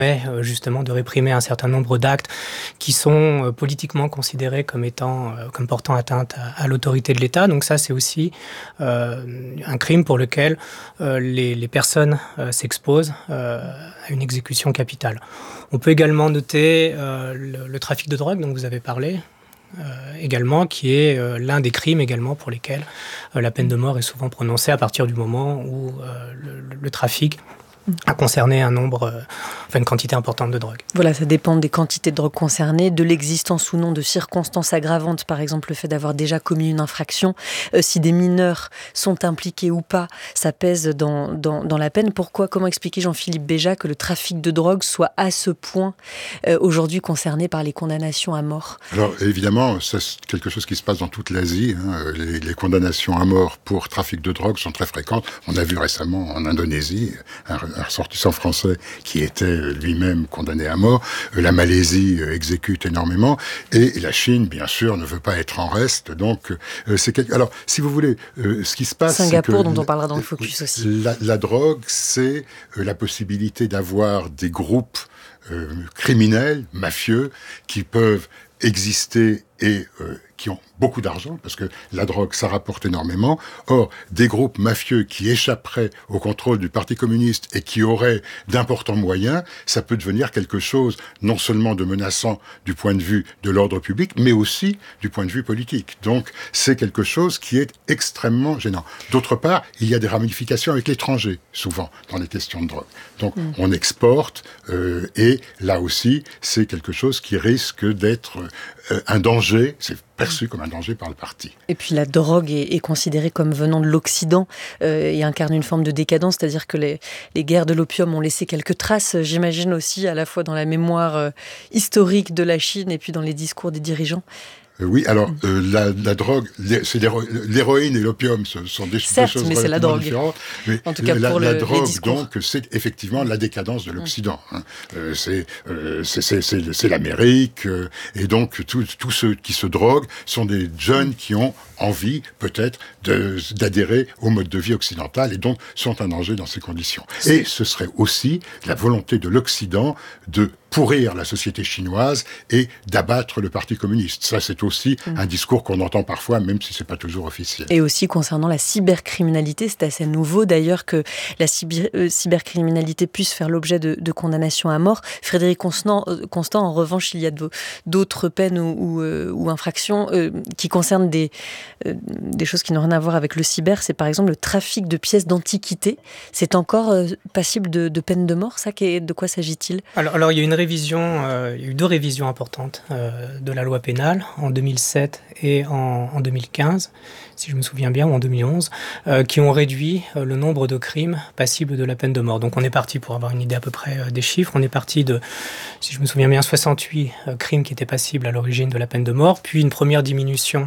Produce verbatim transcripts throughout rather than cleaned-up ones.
euh, justement de réprimer un certain nombre d'actes qui sont euh, politiquement considérés comme étant, euh, comme portant atteinte à, à l'autorité de l'État. Donc ça, c'est aussi euh, un crime pour lequel euh, les, les personnes euh, s'exposent euh, à une exécution capitale. On peut également noter euh, le, le trafic de drogue dont vous avez parlé. Euh, également, qui est euh, l'un des crimes également pour lesquels euh, la peine de mort est souvent prononcée à partir du moment où euh, le, le trafic a concerné un nombre, euh, enfin une quantité importante de drogue. Voilà, ça dépend des quantités de drogue concernées, de l'existence ou non de circonstances aggravantes, par exemple le fait d'avoir déjà commis une infraction. Euh, si des mineurs sont impliqués ou pas, ça pèse dans, dans, dans la peine. Pourquoi, comment expliquer, Jean-Philippe Béja, que le trafic de drogue soit à ce point euh, aujourd'hui concerné par les condamnations à mort? Alors évidemment, c'est quelque chose qui se passe dans toute l'Asie. Hein. Les, les condamnations à mort pour trafic de drogue sont très fréquentes. On a vu récemment en Indonésie un un ressortissant français qui était lui-même condamné à mort. La Malaisie exécute énormément. Et la Chine, bien sûr, ne veut pas être en reste. Donc, c'est quelque... Alors, si vous voulez, ce qui se passe... Singapour, c'est que dont on parlera dans le focus aussi. La, la drogue, c'est la possibilité d'avoir des groupes euh, criminels, mafieux, qui peuvent exister et euh, qui ont beaucoup d'argent, parce que la drogue, ça rapporte énormément. Or, des groupes mafieux qui échapperaient au contrôle du Parti communiste et qui auraient d'importants moyens, ça peut devenir quelque chose non seulement de menaçant du point de vue de l'ordre public, mais aussi du point de vue politique. Donc, c'est quelque chose qui est extrêmement gênant. D'autre part, il y a des ramifications avec l'étranger, souvent, dans les questions de drogue. Donc, mmh. on exporte, euh, et là aussi, c'est quelque chose qui risque d'être euh, un danger, c'est perçu comme un danger par le parti. Et puis la drogue est, est considérée comme venant de l'Occident euh, et incarne une forme de décadence, c'est-à-dire que les, les guerres de l'opium ont laissé quelques traces, j'imagine aussi, à la fois dans la mémoire euh, historique de la Chine et puis dans les discours des dirigeants. Oui, alors euh, la, la drogue, c'est l'héroïne et l'opium, ce sont des, Certes, des choses mais c'est la drogue. différentes. Mais en tout cas, la, pour la le, drogue, les discours. donc, c'est effectivement la décadence de l'Occident. Hein. Euh, c'est, euh, c'est, c'est, c'est, c'est l'Amérique, euh, et donc tous ceux qui se droguent sont des jeunes qui ont envie, peut-être, de, d'adhérer au mode de vie occidental, et donc sont en danger dans ces conditions. Et ce serait aussi la volonté de l'Occident de pourrir la société chinoise et d'abattre le Parti communiste. Ça, c'est aussi mmh. un discours qu'on entend parfois, même si c'est pas toujours officiel. Et aussi concernant la cybercriminalité, c'est assez nouveau d'ailleurs que la cyber, euh, cybercriminalité puisse faire l'objet de, de condamnations à mort. Frédéric Constant, euh, Constant, en revanche, il y a de, d'autres peines ou, ou, euh, ou infractions euh, qui concernent des, euh, des choses qui n'ont rien à voir avec le cyber. C'est par exemple le trafic de pièces d'antiquité. C'est encore euh, passible de, de peine de mort, ça? De quoi s'agit-il? Alors, alors, il y a une révision, euh, il y a eu deux révisions importantes euh, de la loi pénale, en deux mille sept et en, en deux mille quinze, si je me souviens bien, ou en deux mille onze, euh, qui ont réduit euh, le nombre de crimes passibles de la peine de mort. Donc on est parti, pour avoir une idée à peu près euh, des chiffres, on est parti de, si je me souviens bien, soixante-huit euh, crimes qui étaient passibles à l'origine de la peine de mort, puis une première diminution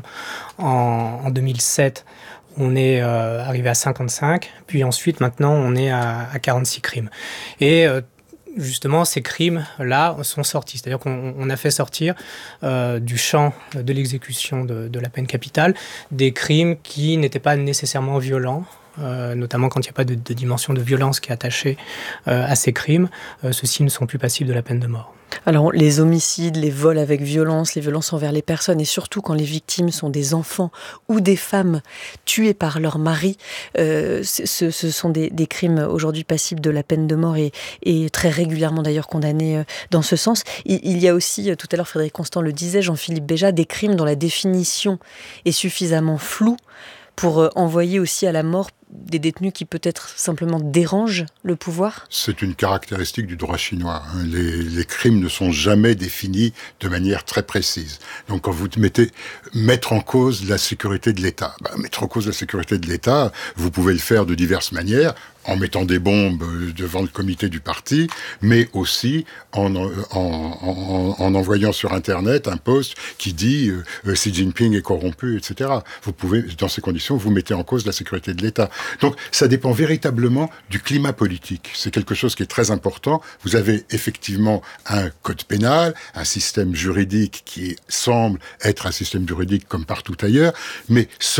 en, en deux mille sept, on est euh, arrivé à cinquante-cinq, puis ensuite, maintenant, on est à, à quarante-six crimes. Et euh, justement, ces crimes-là sont sortis. C'est-à-dire qu'on on a fait sortir euh, du champ de l'exécution de, de la peine capitale des crimes qui n'étaient pas nécessairement violents, euh, notamment quand il n'y a pas de, de dimension de violence qui est attachée euh, à ces crimes. Euh, ceux-ci ne sont plus passibles de la peine de mort. Alors, les homicides, les vols avec violence, les violences envers les personnes, et surtout quand les victimes sont des enfants ou des femmes tuées par leur mari, euh, ce, ce sont des, des crimes aujourd'hui passibles de la peine de mort et, et très régulièrement d'ailleurs condamnés euh, dans ce sens. Il, il y a aussi, tout à l'heure Frédéric Constant le disait, Jean-Philippe Béja, des crimes dont la définition est suffisamment floue pour euh, envoyer aussi à la mort des détenus qui peut-être simplement dérangent le pouvoir? C'est une caractéristique du droit chinois. Hein. Les, les crimes ne sont jamais définis de manière très précise. Donc quand vous mettez mettre en cause la sécurité de l'État, bah, mettre en cause la sécurité de l'État, vous pouvez le faire de diverses manières, en mettant des bombes devant le comité du parti, mais aussi en, en, en, en envoyant sur Internet un post qui dit euh, Xi Jinping est corrompu, et cetera. Vous pouvez, dans ces conditions, vous mettez en cause la sécurité de l'État. Donc, ça dépend véritablement du climat politique. C'est quelque chose qui est très important. Vous avez effectivement un code pénal, un système juridique qui semble être un système juridique comme partout ailleurs, mais selon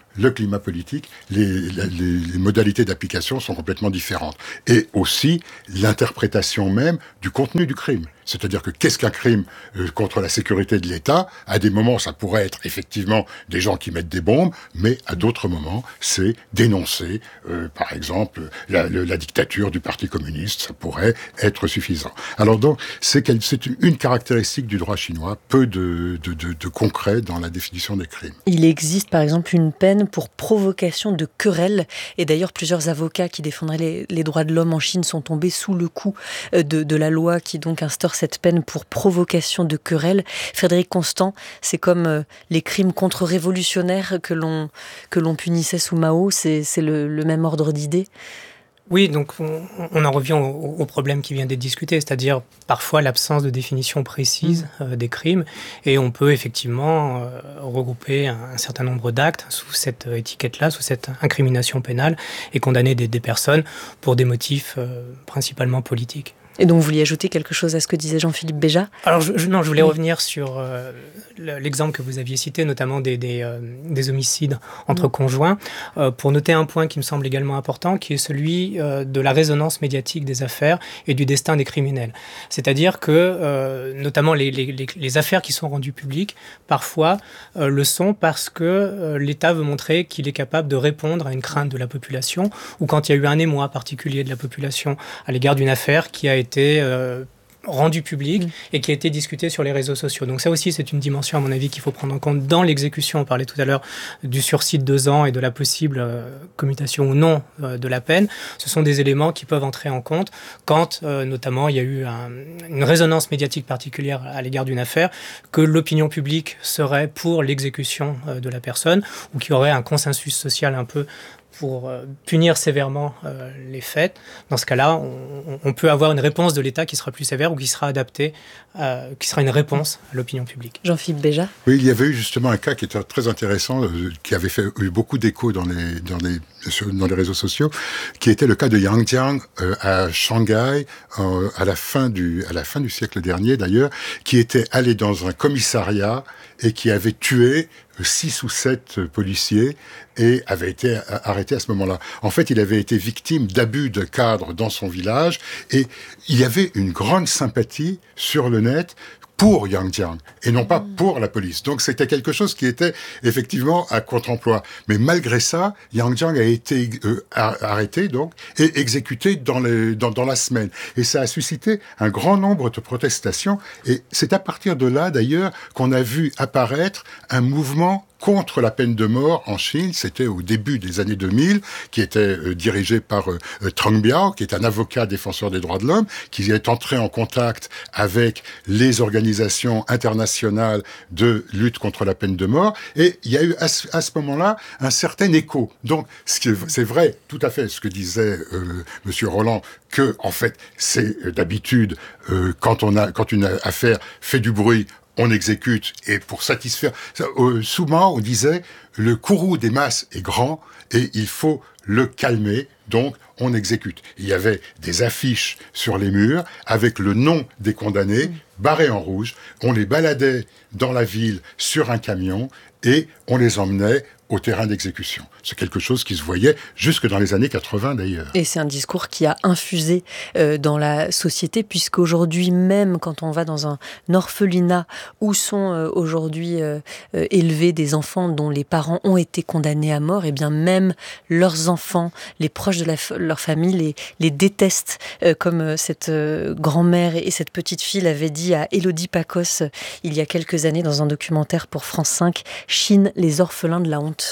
le climat politique, les, les, les modalités d'application sont complètement différentes. Et aussi l'interprétation même du contenu du crime. C'est-à-dire que qu'est-ce qu'un crime euh, contre la sécurité de l'État? À des moments, ça pourrait être effectivement des gens qui mettent des bombes, mais à d'autres moments, c'est dénoncer, euh, par exemple, la, la, la dictature du Parti communiste. Ça pourrait être suffisant. Alors donc, c'est, c'est une caractéristique du droit chinois, peu de, de, de, de concret dans la définition des crimes. Il existe par exemple une peine pour provocation de querelle. Et d'ailleurs, plusieurs avocats qui défendraient les, les droits de l'homme en Chine sont tombés sous le coup de, de la loi qui donc instaure cette peine pour provocation de querelle. Frédéric Constant, c'est comme euh, les crimes contre-révolutionnaires que l'on, que l'on punissait sous Mao, c'est, c'est le, le même ordre d'idée. Oui, donc on, on en revient au, au problème qui vient d'être discuté, c'est-à-dire parfois l'absence de définition précise euh, des crimes, et on peut effectivement euh, regrouper un, un certain nombre d'actes sous cette euh, étiquette-là, sous cette incrimination pénale, et condamner des, des personnes pour des motifs euh, principalement politiques. Et donc, vous vouliez ajouter quelque chose à ce que disait Jean-Philippe Béja ? Alors, je, je, non, je voulais oui. revenir sur euh, l'exemple que vous aviez cité, notamment des, des, euh, des homicides entre mmh. conjoints, euh, pour noter un point qui me semble également important, qui est celui euh, de la résonance médiatique des affaires et du destin des criminels. C'est-à-dire que, euh, notamment, les, les, les, les affaires qui sont rendues publiques, parfois, euh, le sont parce que euh, l'État veut montrer qu'il est capable de répondre à une crainte de la population, ou quand il y a eu un émoi particulier de la population à l'égard d'une affaire qui a été été euh, rendu public et qui a été discuté sur les réseaux sociaux. Donc ça aussi, c'est une dimension, à mon avis, qu'il faut prendre en compte dans l'exécution. On parlait tout à l'heure du sursis de deux ans et de la possible euh, commutation ou non euh, de la peine. Ce sont des éléments qui peuvent entrer en compte quand, euh, notamment, il y a eu un, une résonance médiatique particulière à l'égard d'une affaire, que l'opinion publique serait pour l'exécution euh, de la personne, ou qu'il y aurait un consensus social un peu pour euh, punir sévèrement euh, les faits. Dans ce cas-là, on, on peut avoir une réponse de l'État qui sera plus sévère ou qui sera adaptée, euh, qui sera une réponse à l'opinion publique. Jean-Philippe Béja ? Oui, il y avait eu justement un cas qui était très intéressant, euh, qui avait fait, eu beaucoup d'écho dans les, dans, les, sur, dans les réseaux sociaux, qui était le cas de Yang Jiang euh, à Shanghai, euh, à, la fin du, à la fin du siècle dernier d'ailleurs, qui était allé dans un commissariat et qui avait tué six ou sept policiers et avait été arrêté à ce moment-là. En fait, il avait été victime d'abus de cadre dans son village et il y avait une grande sympathie sur le net pour Yang Jiang et non pas pour la police. Donc c'était quelque chose qui était effectivement à contre-emploi. Mais malgré ça, Yang Jiang a été euh, arrêté donc et exécuté dans, les, dans, dans la semaine. Et ça a suscité un grand nombre de protestations. Et c'est à partir de là d'ailleurs qu'on a vu apparaître un mouvement contre la peine de mort en Chine. C'était au début des années deux mille, qui était euh, dirigé par euh, Trang Biao, qui est un avocat défenseur des droits de l'homme, qui est entré en contact avec les organisations internationales de lutte contre la peine de mort. Et il y a eu à ce, à ce moment-là un certain écho. Donc, ce qui est, c'est vrai, tout à fait, ce que disait euh, Monsieur Roland, que en fait, c'est euh, d'habitude euh, quand on a, quand une affaire fait du bruit, on exécute, et pour satisfaire... Euh, souvent, on disait, le courroux des masses est grand, et il faut le calmer, donc on exécute. Il y avait des affiches sur les murs, avec le nom des condamnés, mmh. barrés en rouge. On les baladait dans la ville sur un camion, et on les emmenait au terrain d'exécution. C'est quelque chose qui se voyait jusque dans les années quatre-vingts d'ailleurs. Et c'est un discours qui a infusé euh, dans la société, puisqu'aujourd'hui même, quand on va dans un orphelinat où sont euh, aujourd'hui euh, euh, élevés des enfants dont les parents ont été condamnés à mort, et bien même leurs enfants, les proches de la, leur famille, les, les détestent, euh, comme euh, cette euh, grand-mère et cette petite fille l'avaient dit à Élodie Pacos euh, il y a quelques années dans un documentaire pour France cinq, Chine, les orphelins de la honte.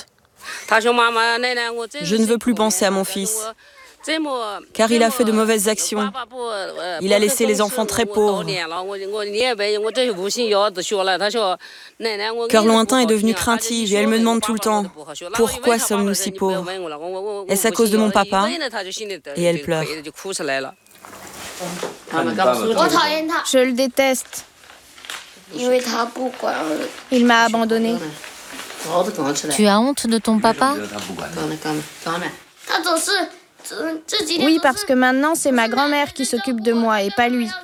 Je ne veux plus penser à mon fils, car il a fait de mauvaises actions. Il a laissé les enfants très pauvres. Cœur lointain est devenu craintif et elle me demande tout le temps « Pourquoi sommes-nous si pauvres ? Est-ce à cause de mon papa ?» Et elle pleure. Je le déteste. Il m'a abandonné. Tu as honte de ton papa ? Oui, parce que maintenant, c'est ma grand-mère qui s'occupe de moi et pas lui.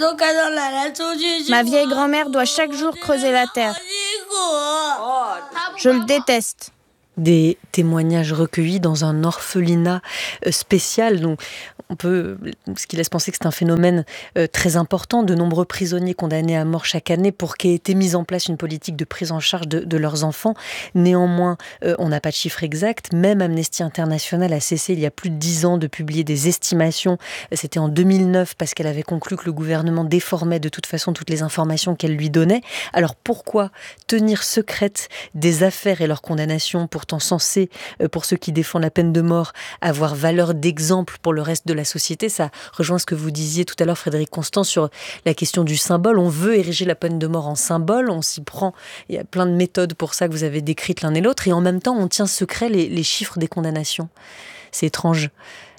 Ma vieille grand-mère doit chaque jour creuser la terre. Je le déteste. Des témoignages recueillis dans un orphelinat spécial, donc on peut, ce qui laisse penser que c'est un phénomène euh, très important. De nombreux prisonniers condamnés à mort chaque année pour qu'ait été mise en place une politique de prise en charge de, de leurs enfants. Néanmoins, euh, on n'a pas de chiffres exacts. Même Amnesty International a cessé il y a plus de dix ans de publier des estimations. C'était en deux mille neuf parce qu'elle avait conclu que le gouvernement déformait de toute façon toutes les informations qu'elle lui donnait. Alors pourquoi tenir secrètes des affaires et leurs condamnations pourtant censées, euh, pour ceux qui défendent la peine de mort, avoir valeur d'exemple pour le reste de la société? Ça rejoint ce que vous disiez tout à l'heure, Frédéric Constant, sur la question du symbole. On veut ériger la peine de mort en symbole, on s'y prend. Il y a plein de méthodes pour ça que vous avez décrites l'un et l'autre, et en même temps, on tient secret les, les chiffres des condamnations. C'est étrange.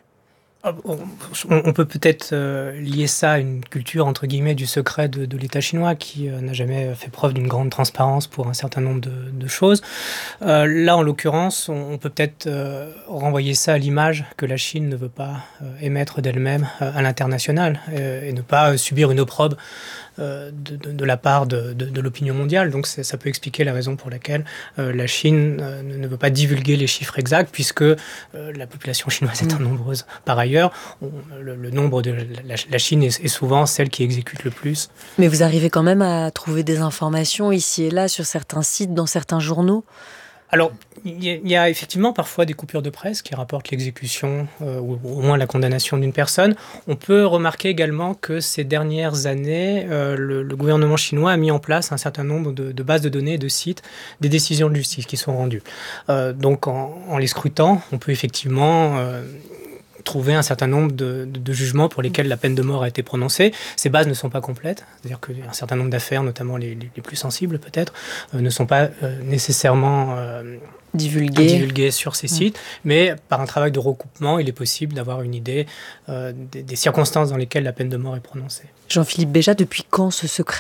On peut peut-être lier ça à une culture, entre guillemets, du secret de, de l'État chinois qui n'a jamais fait preuve d'une grande transparence pour un certain nombre de, de choses. Euh, là, en l'occurrence, on, on peut peut-être euh, renvoyer ça à l'image que la Chine ne veut pas euh, émettre d'elle-même euh, à l'international euh, et ne pas subir une opprobre euh, de, de, de la part de, de, de l'opinion mondiale. Donc ça peut expliquer la raison pour laquelle euh, la Chine euh, ne veut pas divulguer les chiffres exacts, puisque euh, la population chinoise est mmh. nombreuse par ailleurs. Ailleurs, on, le, le nombre de la, la Chine est, est souvent celle qui exécute le plus. Mais vous arrivez quand même à trouver des informations ici et là sur certains sites, dans certains journaux? Alors, il y, y a effectivement parfois des coupures de presse qui rapportent l'exécution euh, ou au moins la condamnation d'une personne. On peut remarquer également que ces dernières années, euh, le, le gouvernement chinois a mis en place un certain nombre de, de bases de données et de sites des décisions de justice qui sont rendues. Euh, donc, en, en les scrutant, on peut effectivement Euh, trouver un certain nombre de, de, de jugements pour lesquels la peine de mort a été prononcée. Ces bases ne sont pas complètes, c'est-à-dire qu'un certain nombre d'affaires, notamment les, les, les plus sensibles peut-être, euh, ne sont pas euh, nécessairement euh, divulguées. divulguées sur ces sites, mmh. mais par un travail de recoupement, il est possible d'avoir une idée euh, des, des circonstances dans lesquelles la peine de mort est prononcée. Jean-Philippe Béjat, depuis quand ce secret ?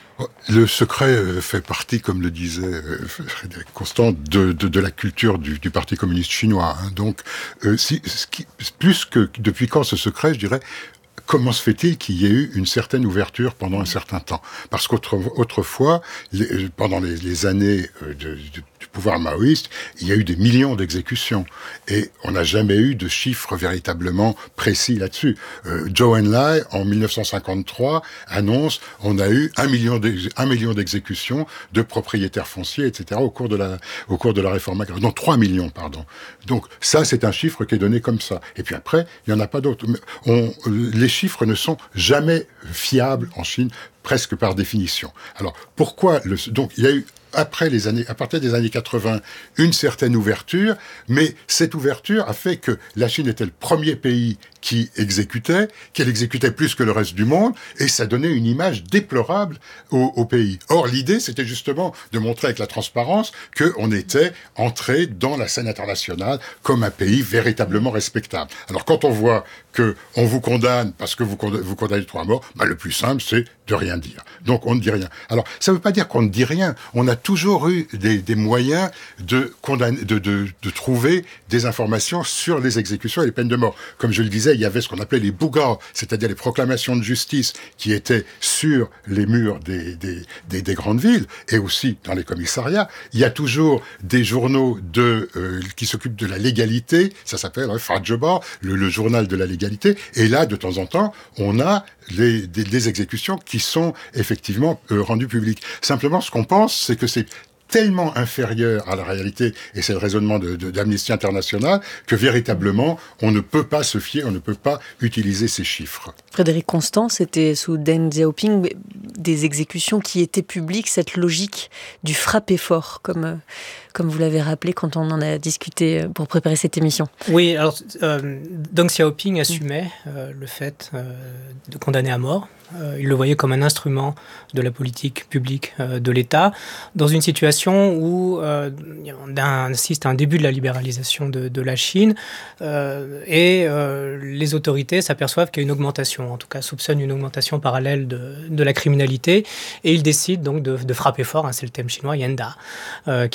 Le secret fait partie, comme le disait Frédéric Constant, de, de, de la culture du, du Parti communiste chinois. Hein. Donc, euh, si, ce qui, plus que depuis quand ce secret, je dirais, comment se fait-il qu'il y ait eu une certaine ouverture pendant un certain temps ? Parce qu'autrefois, les, pendant les, les années de, de, du pouvoir maoïste, il y a eu des millions d'exécutions. Et on n'a jamais eu de chiffres véritablement précis là-dessus. Euh, Zhou Enlai, en mille neuf cent cinquante-trois, annonce on a eu un million, un million d'exécutions de propriétaires fonciers, et cetera, au cours de la, au cours de la réforme agraire. Non, trois millions, pardon. Donc, ça, c'est un chiffre qui est donné comme ça. Et puis après, il n'y en a pas d'autres. On, les chiffres ne sont jamais fiables en Chine, presque par définition. Alors, pourquoi le, donc, il y a eu, après les années, à partir des années quatre-vingts, une certaine ouverture, mais cette ouverture a fait que la Chine était le premier pays qui exécutait, qu'elle exécutait plus que le reste du monde, et ça donnait une image déplorable au, au pays. Or, l'idée, c'était justement de montrer avec la transparence qu'on était entré dans la scène internationale comme un pays véritablement respectable. Alors, quand on voit qu'on vous condamne parce que vous condamnez, vous condamnez trois morts, bah, le plus simple, c'est de rien dire. Donc, on ne dit rien. Alors, ça ne veut pas dire qu'on ne dit rien. On a toujours eu des, des moyens de, condamner, de, de, de trouver des informations sur les exécutions et les peines de mort. Comme je le disais, il y avait ce qu'on appelait les bugao, c'est-à-dire les proclamations de justice qui étaient sur les murs des, des, des, des grandes villes et aussi dans les commissariats. Il y a toujours des journaux de, euh, qui s'occupent de la légalité, ça s'appelle hein, Fajeba, le, le journal de la légalité. Et là, de temps en temps, on a les, des, des exécutions qui sont effectivement euh, rendues publiques. Simplement, ce qu'on pense, c'est que c'est tellement inférieur à la réalité, et c'est le raisonnement de, de, d'Amnesty International, que véritablement, on ne peut pas se fier, on ne peut pas utiliser ces chiffres. Frédéric Constant, c'était sous Deng Xiaoping, des exécutions qui étaient publiques, cette logique du frapper fort, comme, comme vous l'avez rappelé quand on en a discuté pour préparer cette émission. Oui, alors euh, Deng Xiaoping assumait euh, le fait euh, de condamner à mort. Euh, il le voyait comme un instrument de la politique publique euh, de l'État, dans une situation où euh, on assiste à un début de la libéralisation de, de la Chine, euh, et euh, les autorités s'aperçoivent qu'il y a une augmentation, en tout cas soupçonnent une augmentation parallèle de, de la criminalité, et ils décident donc de, de frapper fort, hein, c'est le thème chinois, Yanda, euh, qui a été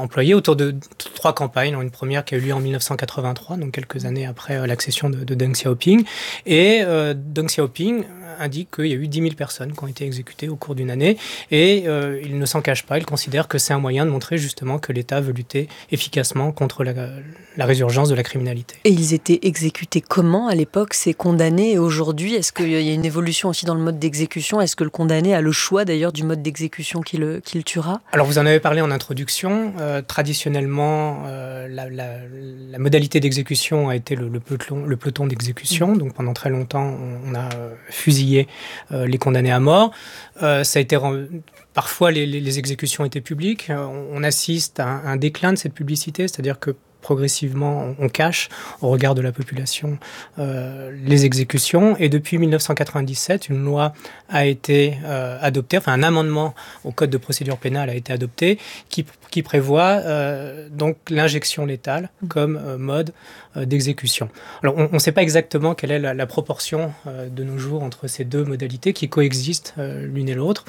employé autour de trois campagnes. Une première qui a eu lieu en mille neuf cent quatre-vingt-trois, donc quelques années après euh, l'accession de, de Deng Xiaoping. Et euh, Deng Xiaoping indique qu'il y a eu dix mille personnes qui ont été exécutées au cours d'une année. Et euh, il ne s'en cache pas, il considère que c'est un moyen de montrer justement que l'État veut lutter efficacement contre la, la résurgence de la criminalité. Et ils étaient exécutés comment à l'époque, ces condamnés? Et aujourd'hui, est-ce qu'il y a une évolution aussi dans le mode d'exécution? Est-ce que le condamné a le choix d'ailleurs du mode d'exécution qui le, qui le tuera? Alors vous en avez parlé en introduction. Euh, traditionnellement, euh, la, la, la modalité d'exécution a été le, le peloton, le peloton d'exécution. Donc pendant très longtemps, on, on a fusillé euh, les condamnés à mort. Euh, ça a été parfois les, les, les exécutions étaient publiques. Euh, on assiste à un, un déclin de cette publicité, c'est-à-dire que progressivement, on cache au regard de la population euh, les exécutions. Et depuis mille neuf cent quatre-vingt-dix-sept, une loi a été euh, adoptée, enfin un amendement au Code de procédure pénale a été adopté qui, qui prévoit euh, donc l'injection létale comme euh, mode euh, d'exécution. Alors, on ne sait pas exactement quelle est la, la proportion euh, de nos jours entre ces deux modalités qui coexistent euh, l'une et l'autre.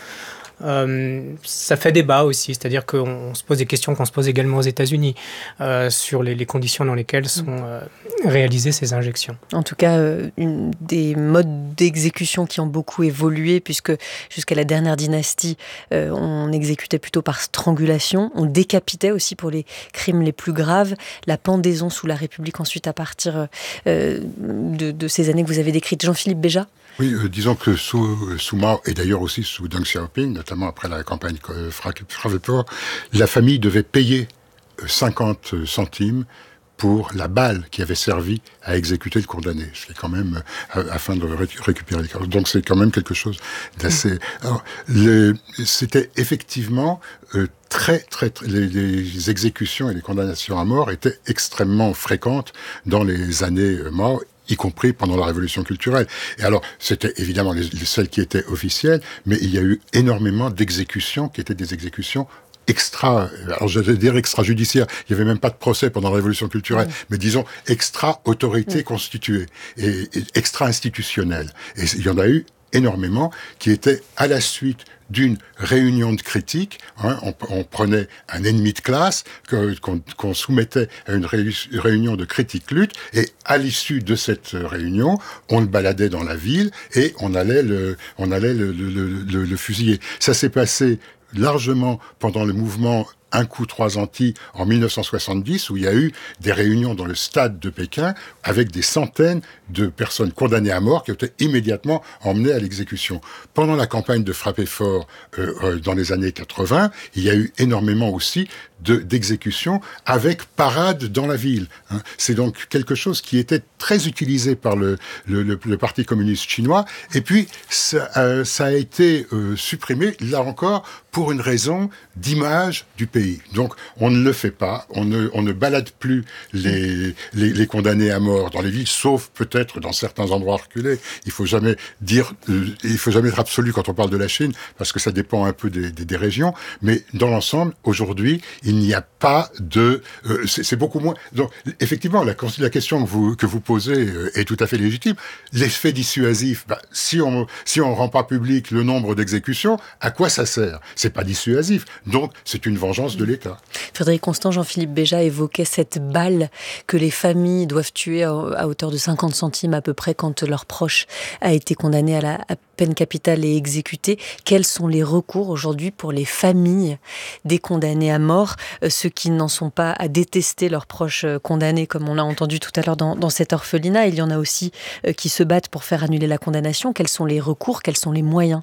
Euh, ça fait débat aussi, c'est-à-dire qu'on on se pose des questions qu'on se pose également aux États-Unis euh, sur les, les conditions dans lesquelles sont euh, réalisées ces injections. En tout cas, euh, une des modes d'exécution qui ont beaucoup évolué, puisque jusqu'à la dernière dynastie, euh, on exécutait plutôt par strangulation, on décapitait aussi pour les crimes les plus graves, la pendaison sous la République ensuite à partir euh, de, de ces années que vous avez décrites. Jean-Philippe Béja? Oui, euh, disons que sous, sous Mao, et d'ailleurs aussi sous Deng Xiaoping, notamment après la campagne euh, Frappé-Fort, la famille devait payer euh, cinquante centimes pour la balle qui avait servi à exécuter le condamné, ce qui est quand même euh, afin de ré- récupérer les corps. Donc c'est quand même quelque chose d'assez... Alors, le, c'était effectivement euh, très, très, très les, les exécutions et les condamnations à mort étaient extrêmement fréquentes dans les années euh, Mao, y compris pendant la révolution culturelle. Et alors, c'était évidemment les, les, celles qui étaient officielles, mais il y a eu énormément d'exécutions qui étaient des exécutions extra, alors j'allais dire extrajudiciaire, il n'y avait même pas de procès pendant la révolution culturelle, mmh. mais disons extra-autorité mmh. constituée et, et extra-institutionnelle. Et il y en a eu énormément qui étaient à la suite d'une réunion de critiques. Hein, on, on prenait un ennemi de classe que, qu'on, qu'on soumettait à une ré, réunion de critique-lutte et à l'issue de cette réunion, on le baladait dans la ville et on allait le, on allait le, le, le, le, le fusiller. Ça s'est passé largement pendant le mouvement Un coup, trois Antilles en mille neuf cent soixante-dix, où il y a eu des réunions dans le stade de Pékin avec des centaines de personnes condamnées à mort qui ont été immédiatement emmenées à l'exécution. Pendant la campagne de Frappé-Fort euh, euh, dans les années quatre-vingts, il y a eu énormément aussi de, d'exécutions avec parade dans la ville. Hein. C'est donc quelque chose qui était très utilisé par le, le, le, le Parti communiste chinois. Et puis, ça, euh, ça a été euh, supprimé, là encore, pour une raison d'image du pays. Donc, on ne le fait pas, on ne, on ne balade plus les, les, les condamnés à mort dans les villes, sauf peut-être dans certains endroits reculés. Il faut jamais dire, euh, il faut jamais être absolu quand on parle de la Chine, parce que ça dépend un peu des, des, des régions. Mais dans l'ensemble, aujourd'hui, il n'y a pas de, euh, c'est, c'est beaucoup moins. Donc, effectivement, la, la question que vous que vous posez euh, est tout à fait légitime. L'effet dissuasif, bah, si on si on rend pas public le nombre d'exécutions, à quoi ça sert? C'est pas dissuasif. Donc, c'est une vengeance de l'État. Frédéric Constant, Jean-Philippe Béja évoquait cette balle que les familles doivent tuer à hauteur de cinquante centimes à peu près quand leur proche a été condamné à la à peine capitale et exécuté. Quels sont les recours aujourd'hui pour les familles des condamnés à mort, ceux qui n'en sont pas à détester leurs proches condamnés, comme on l'a entendu tout à l'heure dans, dans cet orphelinat. Il y en a aussi qui se battent pour faire annuler la condamnation. Quels sont les recours? Quels sont les moyens?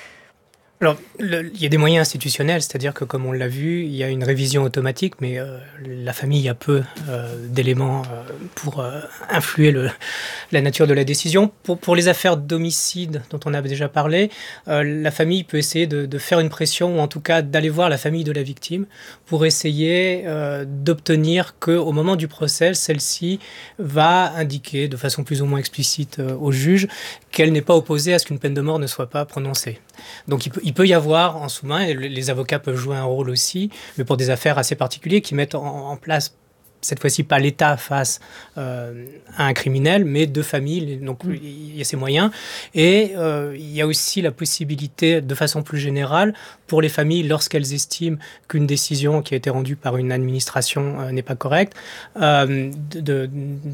Alors, le, il y a des moyens institutionnels, c'est-à-dire que, comme on l'a vu, il y a une révision automatique, mais euh, la famille a peu euh, d'éléments euh, pour euh, influer le, la nature de la décision. Pour, pour les affaires d'homicide dont on a déjà parlé, euh, la famille peut essayer de, de faire une pression, ou en tout cas d'aller voir la famille de la victime, pour essayer euh, d'obtenir qu'au moment du procès, celle-ci va indiquer de façon plus ou moins explicite euh, au juge qu'elle n'est pas opposée à ce qu'une peine de mort ne soit pas prononcée. Donc il peut, il peut y avoir en sous-main, et les avocats peuvent jouer un rôle aussi, mais pour des affaires assez particulières qui mettent en, en place cette fois-ci pas l'État face euh, à un criminel, mais deux familles. Donc mmh. il y a ces moyens. Et euh, il y a aussi la possibilité, de façon plus générale, pour les familles, lorsqu'elles estiment qu'une décision qui a été rendue par une administration euh, n'est pas correcte, euh, de, de,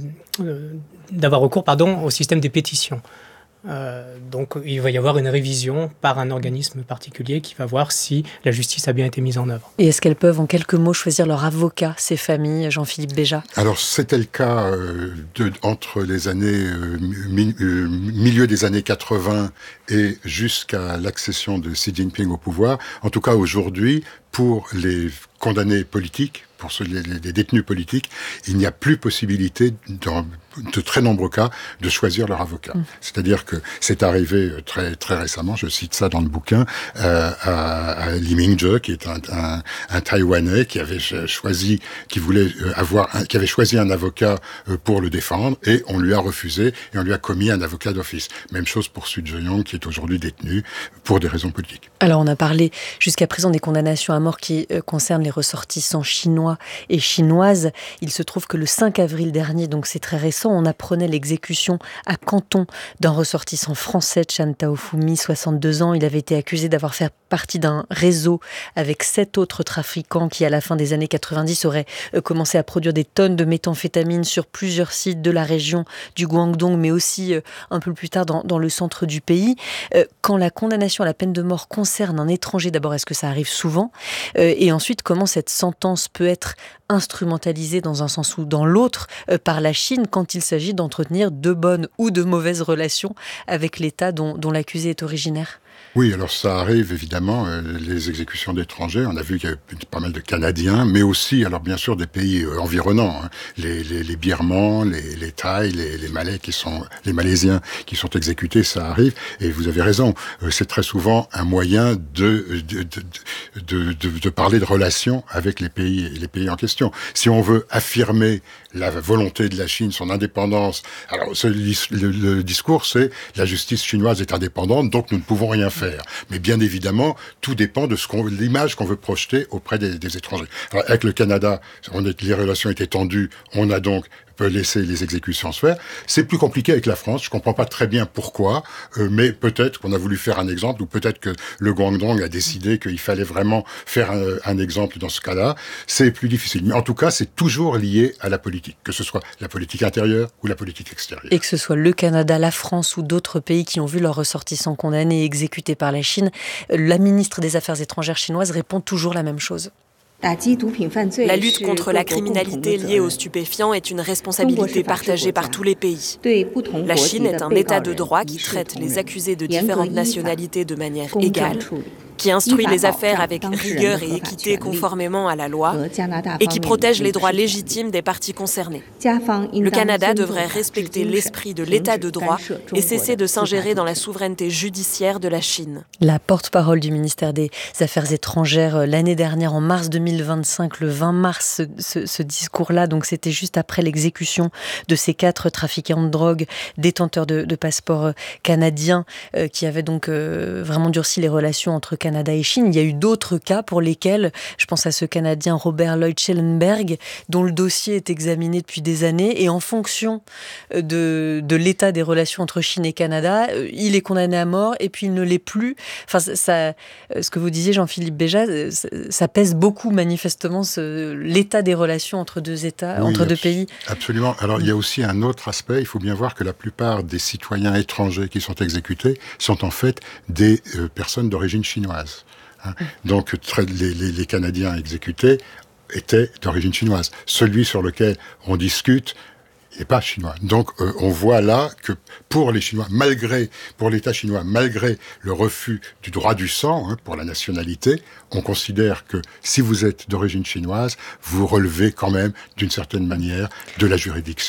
de, d'avoir recours pardon, au système des pétitions. Euh, donc il va y avoir une révision par un organisme particulier qui va voir si la justice a bien été mise en œuvre. Et est-ce qu'elles peuvent en quelques mots choisir leur avocat, ces familles, Jean-Philippe Béja ? Alors c'était le cas euh, de, entre les années euh, mi, euh, milieu des années quatre-vingts et jusqu'à l'accession de Xi Jinping au pouvoir. En tout cas aujourd'hui, pour les condamnés politiques, pour ceux, les, les détenus politiques, il n'y a plus possibilité, dans de très nombreux cas, de choisir leur avocat. Mmh. C'est-à-dire que c'est arrivé très très récemment, je cite ça dans le bouquin, euh, à, à Li Mingzhe, qui est un, un, un Taïwanais qui avait choisi, qui voulait avoir, un, qui avait choisi un avocat pour le défendre, et on lui a refusé et on lui a commis un avocat d'office. Même chose pour Su Zhejiang, qui est aujourd'hui détenu pour des raisons politiques. Alors on a parlé jusqu'à présent des condamnations à mort qui euh, concernent les ressortissants chinois et chinoises. Il se trouve que le cinq avril dernier, donc c'est très récent, on apprenait l'exécution à Canton d'un ressortissant français, Chan Taofumi, soixante-deux ans. Il avait été accusé d'avoir fait partie d'un réseau avec sept autres trafiquants qui, à la fin des années quatre-vingt-dix, auraient euh, commencé à produire des tonnes de méthamphétamine sur plusieurs sites de la région du Guangdong, mais aussi euh, un peu plus tard dans, dans le centre du pays. Euh, quand la condamnation à la peine de mort concerne un étranger, d'abord, est-ce que ça arrive souvent ? euh, Et ensuite, comment cette sentence peut être instrumentalisée dans un sens ou dans l'autre euh, par la Chine quand il s'agit d'entretenir de bonnes ou de mauvaises relations avec l'État dont, dont l'accusé est originaire ? Oui, alors ça arrive évidemment, euh, les exécutions d'étrangers. On a vu qu'il y avait pas mal de Canadiens, mais aussi, alors bien sûr, des pays euh, environnants, hein, les, les, les Birmans, les, les Thaïs, les, les Malais qui sont, les Malaisiens qui sont exécutés, ça arrive. Et vous avez raison, euh, c'est très souvent un moyen de de, de, de, de, de parler de relations avec les pays, les pays en question. Si on veut affirmer la volonté de la Chine, son indépendance, alors ce, le, le discours, c'est la justice chinoise est indépendante, donc nous ne pouvons rien faire. Mais bien évidemment, tout dépend de ce qu'on, l'image qu'on veut projeter auprès des, des étrangers. Alors, avec le Canada, on est, les relations étaient tendues, on a donc peut laisser les exécutions se faire. C'est plus compliqué avec la France, je comprends pas très bien pourquoi, euh, mais peut-être qu'on a voulu faire un exemple, ou peut-être que le Guangdong a décidé qu'il fallait vraiment faire un, un exemple dans ce cas-là. C'est plus difficile. Mais en tout cas, c'est toujours lié à la politique, que ce soit la politique intérieure ou la politique extérieure. Et que ce soit le Canada, la France ou d'autres pays qui ont vu leurs ressortissants condamnés et exécutés par la Chine, la ministre des Affaires étrangères chinoise répond toujours la même chose. La lutte contre la criminalité liée aux stupéfiants est une responsabilité partagée par tous les pays. La Chine est un État de droit qui traite les accusés de différentes nationalités de manière égale, qui instruit les affaires avec rigueur et équité conformément à la loi et qui protège les droits légitimes des parties concernées. Le Canada devrait respecter l'esprit de l'État de droit et cesser de s'ingérer dans la souveraineté judiciaire de la Chine. La porte-parole du ministère des Affaires étrangères l'année dernière, en mars deux mille vingt-cinq, le vingt mars, ce, ce, ce discours-là, donc c'était juste après l'exécution de ces quatre trafiquants de drogue, détenteurs de, de passeports canadiens, euh, qui avaient donc euh, vraiment durci les relations entre Canada Canada et Chine. Il y a eu d'autres cas pour lesquels, je pense à ce Canadien Robert Lloyd Schellenberg, dont le dossier est examiné depuis des années, et en fonction de, de l'état des relations entre Chine et Canada, il est condamné à mort et puis il ne l'est plus. Enfin, ça, ce que vous disiez, Jean-Philippe Béja, ça, ça pèse beaucoup manifestement ce, l'état des relations entre deux États, oui, entre deux pays. Absolument. Alors, il y a aussi un autre aspect. Il faut bien voir que la plupart des citoyens étrangers qui sont exécutés sont en fait des euh, personnes d'origine chinoise. Hein. Donc, très, les, les, les Canadiens exécutés étaient d'origine chinoise. Celui sur lequel on discute n'est pas chinois. Donc, euh, on voit là que pour les Chinois, malgré, pour l'État chinois, malgré le refus du droit du sang, hein, pour la nationalité, on considère que si vous êtes d'origine chinoise, vous relevez quand même, d'une certaine manière, de la juridiction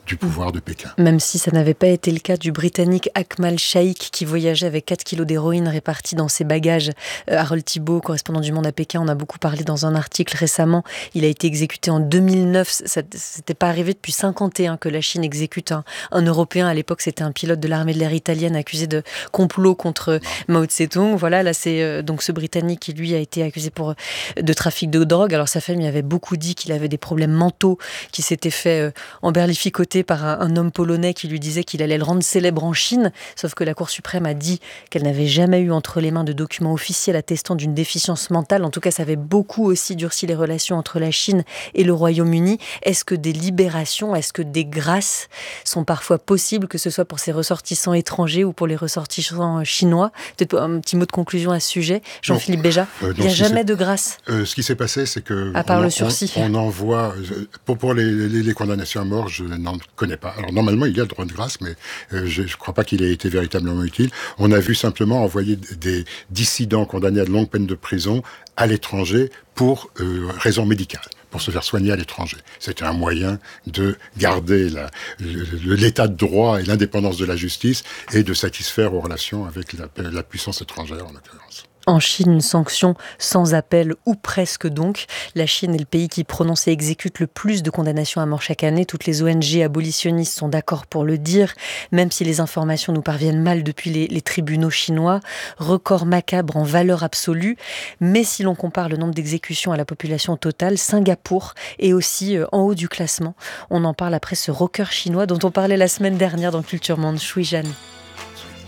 du pouvoir de Pékin. Même si ça n'avait pas été le cas du Britannique Akmal Shaikh qui voyageait avec quatre kilos d'héroïne répartis dans ses bagages. Harold Thibault, correspondant du Monde à Pékin, on a beaucoup parlé dans un article récemment. Il a été exécuté en deux mille neuf. Ça n'était pas arrivé depuis cinquante et un que la Chine exécute un, un Européen. À l'époque, c'était un pilote de l'armée de l'air italienne accusé de complot contre Mao Tse-tung. Voilà, là, c'est euh, donc ce Britannique qui, lui, a été accusé pour, euh, de trafic de drogue. Alors, sa famille avait beaucoup dit qu'il avait des problèmes mentaux, qu'il s'était fait euh, emberlificoter par un, un homme polonais qui lui disait qu'il allait le rendre célèbre en Chine. Sauf que la Cour suprême a dit qu'elle n'avait jamais eu entre les mains de documents officiels attestant d'une déficience mentale. En tout cas, ça avait beaucoup aussi durci les relations entre la Chine et le Royaume-Uni. Est-ce que des libérations, est-ce que des grâces sont parfois possibles, que ce soit pour ces ressortissants étrangers ou pour les ressortissants chinois? Peut-être un petit mot de conclusion à ce sujet, Jean-Philippe Béja. Euh, Il n'y a jamais de grâce. Euh, ce qui s'est passé, c'est que à part on, le sursis. On, on envoie pour, pour les, les, les condamnations à mort, je n'en connais pas. Alors normalement, il y a le droit de grâce, mais euh, je ne crois pas qu'il ait été véritablement utile. On a vu simplement envoyer des dissidents condamnés à de longues peines de prison à l'étranger pour euh, raison médicale, pour se faire soigner à l'étranger. C'était un moyen de garder la, le, l'état de droit et l'indépendance de la justice et de satisfaire aux relations avec la, la puissance étrangère, en l'occurrence. En Chine, une sanction sans appel, ou presque donc. La Chine est le pays qui prononce et exécute le plus de condamnations à mort chaque année. Toutes les O N G abolitionnistes sont d'accord pour le dire, même si les informations nous parviennent mal depuis les, les tribunaux chinois. Record macabre en valeur absolue. Mais si l'on compare le nombre d'exécutions à la population totale, Singapour est aussi en haut du classement. On en parle après ce rocker chinois dont on parlait la semaine dernière dans Culture Monde, Shui Zhan.